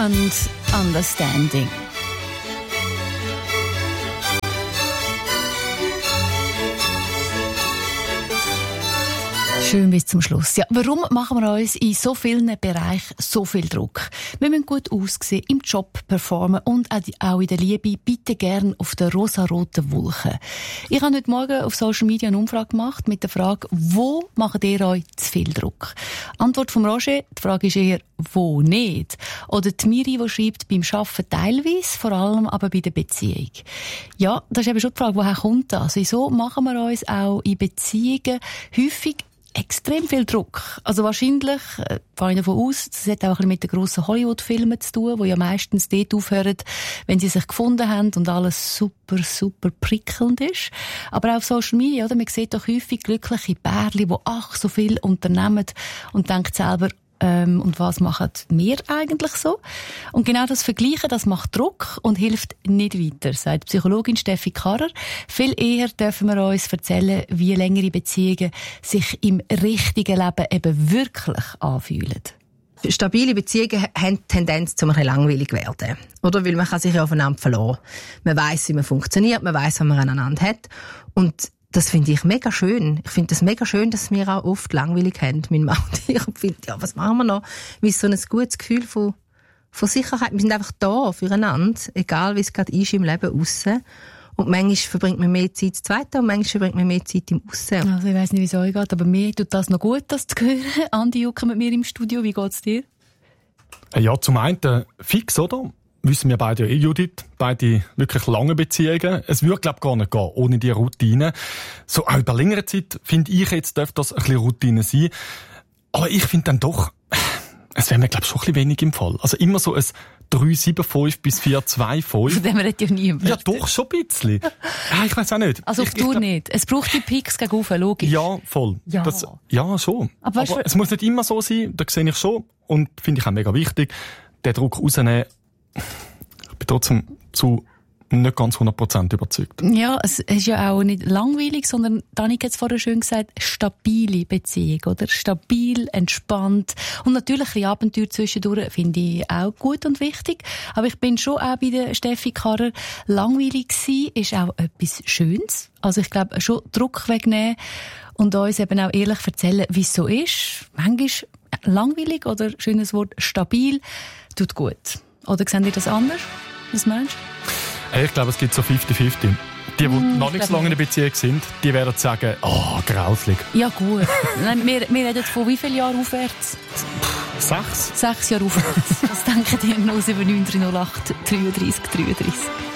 and Understanding. Schön bis zum Schluss. Ja, warum machen wir uns in so vielen Bereichen so viel Druck? Wir müssen gut aussehen, im Job performen und auch in der Liebe bitte gern auf der rosaroten Wolke. Ich habe heute Morgen auf Social Media eine Umfrage gemacht mit der Frage, wo macht ihr euch zu viel Druck? Antwort von Roger, die Frage ist eher, wo nicht? Oder die Miri, die schreibt, beim Arbeiten teilweise, vor allem aber bei der Beziehung. Ja, das ist eben schon die Frage, woher kommt das? Wieso machen wir uns auch in Beziehungen häufig extrem viel Druck. Also wahrscheinlich, gehe ich davon aus, das hat auch ein bisschen mit den grossen Hollywood-Filmen zu tun, die ja meistens dort aufhören, wenn sie sich gefunden haben und alles super, super prickelnd ist. Aber auch auf Social Media, oder? Man sieht doch häufig glückliche Pärchen, die so viel unternehmen und denkt selber, und was machen wir eigentlich so? Und genau das Vergleichen, das macht Druck und hilft nicht weiter, sagt Psychologin Steffi Karrer. Viel eher dürfen wir uns erzählen, wie längere Beziehungen sich im richtigen Leben eben wirklich anfühlen. Stabile Beziehungen haben die Tendenz, zum langweilig zu werden. Oder? Weil man kann sich ja aufeinander verlassen. Man weiss, wie man funktioniert, man weiss, was man aneinander hat. Und das finde ich mega schön. Ich finde das mega schön, dass wir auch oft langweilig haben, mein Mann und ich. Und finde, ja, was machen wir noch? Wie so ein gutes Gefühl von Sicherheit. Wir sind einfach da füreinander, egal wie es gerade ist im Leben aussen. Und manchmal verbringt man mehr Zeit zu zweit und manchmal verbringt man mehr Zeit im Aussen. Also ich weiss nicht, wie es euch geht, aber mir tut das noch gut, das zu hören. Andi Jucker mit mir im Studio, wie geht's dir? Ja, zum einen fix, oder? Wissen wir beide ja Judith, beide wirklich lange Beziehungen. Es würde, glaube ich, gar nicht gehen, ohne die Routine. So, auch über längere Zeit, finde ich jetzt, dürfte das ein bisschen Routine sein. Aber ich finde dann doch, es wäre mir, glaube ich, schon ein bisschen wenig im Fall. Also immer so ein 3-7-5 bis 4-2-5. Von dem redet ja niemand. Ja, doch, schon ein bisschen. Ja, ich weiss auch nicht. Also auf Tour nicht. Es braucht die Peaks gegen rauf, logisch. Ja, voll. Ja, ja schon. Aber es muss nicht immer so sein, das sehe ich schon. Und finde ich auch mega wichtig, den Druck rausnehmen. Ich bin trotzdem zu nicht ganz 100% überzeugt. Ja, es ist ja auch nicht langweilig, sondern Danik hat es vorher schön gesagt, stabile Beziehung, oder? Stabil, entspannt. Und natürlich ein Abenteuer zwischendurch finde ich auch gut und wichtig. Aber ich bin schon auch bei der Steffi Karrer. Langweilig sein ist auch etwas Schönes. Also ich glaube, schon Druck wegnehmen und uns eben auch ehrlich erzählen, wie es so ist. Manchmal langweilig oder, schönes Wort, stabil, tut gut. Oder sehen ihr das anders? Was meinst du? Ich glaube, es gibt so 50-50. Die noch nicht so lange in der Beziehung sind, die werden sagen, grauslig. Ja gut. Nein, wir reden von wie vielen Jahren aufwärts? 6. 6 Jahre aufwärts. Was denken ihr? 07908 33 33?